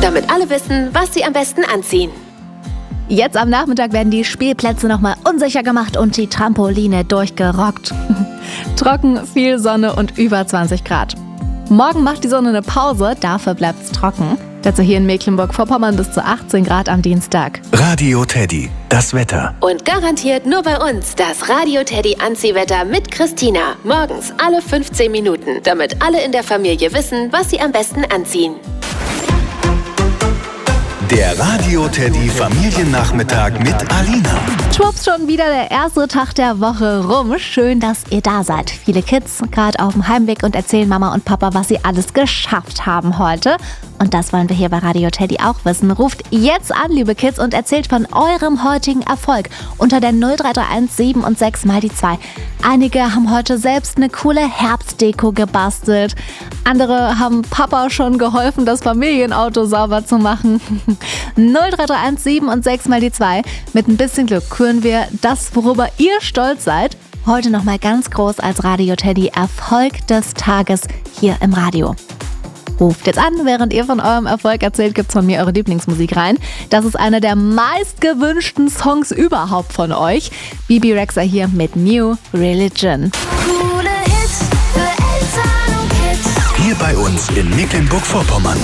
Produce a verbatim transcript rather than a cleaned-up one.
damit alle wissen, was sie am besten anziehen. Jetzt am Nachmittag werden die Spielplätze nochmal unsicher gemacht und die Trampoline durchgerockt. Trocken, viel Sonne und über zwanzig Grad. Morgen macht die Sonne eine Pause, dafür bleibt's trocken. Dazu hier in Mecklenburg-Vorpommern bis zu achtzehn Grad am Dienstag. Radio Teddy, das Wetter. Und garantiert nur bei uns das Radio Teddy Anziehwetter mit Christina. Morgens alle fünfzehn Minuten, damit alle in der Familie wissen, was sie am besten anziehen. Der Radio Teddy Familiennachmittag mit Alina. Schwupps, schon wieder der erste Tag der Woche rum. Schön, dass ihr da seid. Viele Kids gerade auf dem Heimweg und erzählen Mama und Papa, was sie alles geschafft haben heute. Und das wollen wir hier bei Radio Teddy auch wissen. Ruft jetzt an, liebe Kids, und erzählt von eurem heutigen Erfolg unter der null drei drei eins sieben und sechs mal die zwei. Einige haben heute selbst eine coole Herbstdeko gebastelt. Andere haben Papa schon geholfen, das Familienauto sauber zu machen. null drei drei eins sieben und sechs mal die zwei. Mit ein bisschen Glück küren wir das, worüber ihr stolz seid. Heute nochmal ganz groß als Radio Teddy Erfolg des Tages hier im Radio. Ruft jetzt an, während ihr von eurem Erfolg erzählt, gibt's von mir eure Lieblingsmusik rein. Das ist einer der meistgewünschten Songs überhaupt von euch. Bibi Rexha hier mit New Religion. Coole Hits für Eltern und Kids. Hier bei uns in Mecklenburg-Vorpommern.